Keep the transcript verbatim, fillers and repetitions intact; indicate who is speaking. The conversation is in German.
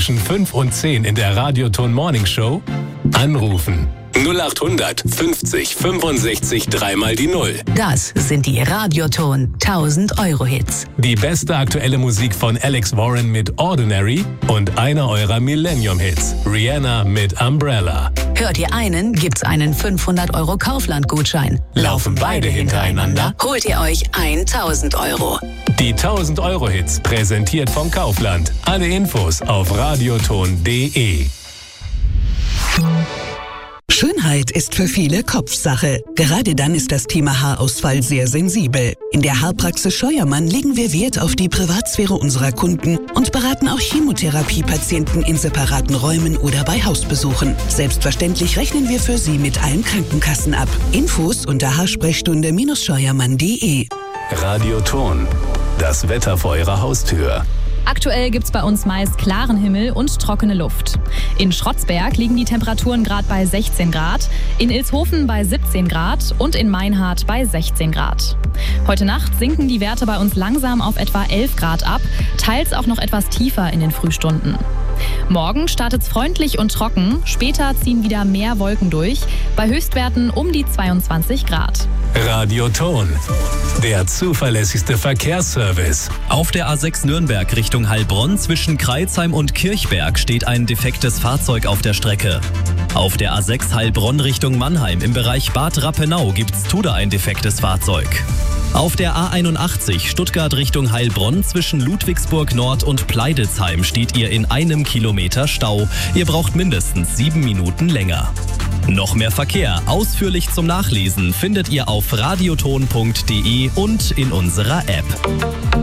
Speaker 1: zwischen fünf und zehn in der Radioton Morning Show? Anrufen. null acht hundert fünfzig fünfundsechzig dreimal die Null.
Speaker 2: Das sind die Radioton tausend Euro Hits.
Speaker 1: Die beste aktuelle Musik von Alex Warren mit Ordinary und einer eurer Millennium-Hits, Rihanna mit Umbrella.
Speaker 2: Hört ihr einen, gibt's einen fünfhundert Euro Kaufland-Gutschein.
Speaker 1: Laufen beide hintereinander,
Speaker 2: holt ihr euch tausend Euro.
Speaker 1: Die tausend Euro Hits, präsentiert vom Kaufland. Alle Infos auf radioton punkt de.
Speaker 3: Schönheit ist für viele Kopfsache. Gerade dann ist das Thema Haarausfall sehr sensibel. In der Haarpraxis Scheuermann legen wir Wert auf die Privatsphäre unserer Kunden und beraten auch Chemotherapiepatienten in separaten Räumen oder bei Hausbesuchen. Selbstverständlich rechnen wir für Sie mit allen Krankenkassen ab. Infos unter haarsprechstunde scheuermann punkt de.
Speaker 1: Radioton, das Wetter vor Ihrer Haustür.
Speaker 4: Aktuell gibt's bei uns meist klaren Himmel und trockene Luft. In Schrotzberg liegen die Temperaturen gerade bei sechzehn Grad, in Ilshofen bei siebzehn Grad und in Meinhardt bei sechzehn Grad. Heute Nacht sinken die Werte bei uns langsam auf etwa elf Grad ab, teils auch noch etwas tiefer in den Frühstunden. Morgen startet's freundlich und trocken, später ziehen wieder mehr Wolken durch, bei Höchstwerten um die zweiundzwanzig Grad.
Speaker 1: Radioton, der zuverlässigste Verkehrsservice.
Speaker 5: Auf der A sechs Nürnberg Richtung Heilbronn zwischen Kreilsheim und Kirchberg steht ein defektes Fahrzeug auf der Strecke. Auf der A sechs Heilbronn Richtung Mannheim im Bereich Bad Rappenau gibt's Tuda ein defektes Fahrzeug. Auf der A einundachtzig Stuttgart Richtung Heilbronn zwischen Ludwigsburg Nord und Pleiditzheim steht ihr in einem Kilometer Stau. Ihr braucht mindestens sieben Minuten länger. Noch mehr Verkehr, ausführlich zum Nachlesen, findet ihr auf radioton punkt de und in unserer App.